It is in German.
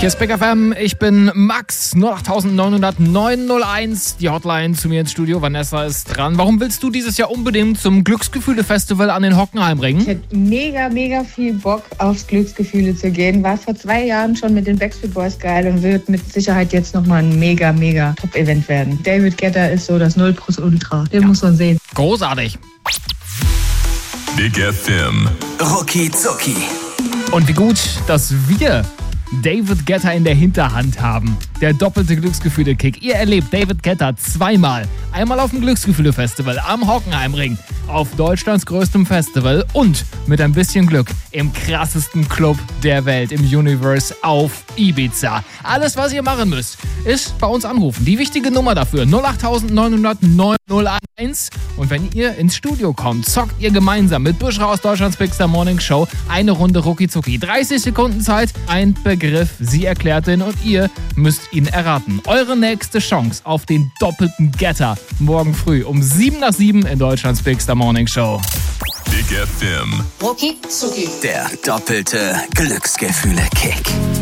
Hier ist Big FM, ich bin Max, 08900 die Hotline zu mir ins Studio. Vanessa ist dran. Warum willst du dieses Jahr unbedingt zum Glücksgefühle-Festival an den Hockenheimring? Ich hätte mega viel Bock, aufs Glücksgefühle zu gehen. War vor 2 Jahren schon mit den Backstreet Boys geil und wird mit Sicherheit jetzt nochmal ein mega Top-Event werden. David Guetta ist so das 0+Ultra. Den muss man sehen. Großartig. Big FM. Rucki Zucki. Und wie gut, dass wir David Guetta in der Hinterhand haben. Der doppelte Glücksgefühle-Kick. Ihr erlebt David Guetta zweimal. Einmal auf dem Glücksgefühle-Festival am Hockenheimring, auf Deutschlands größtem Festival und mit ein bisschen Glück im krassesten Club der Welt, im Universe auf Ibiza. Alles, was ihr machen müsst, ist bei uns anrufen. Die wichtige Nummer dafür, 08900 901. Und wenn ihr ins Studio kommt, zockt ihr gemeinsam mit Buschra aus Deutschlands Big Star Morning Show eine Runde Rucki Zucki. 30 Sekunden Zeit, ein Begriff, sie erklärt den und ihr müsst ihn erraten. Eure nächste Chance auf den doppelten Getter morgen früh um 7:07 in Deutschlands Big Star Morning Show. Big FM. Rucki Zucki. Der doppelte Glücksgefühle-Kick.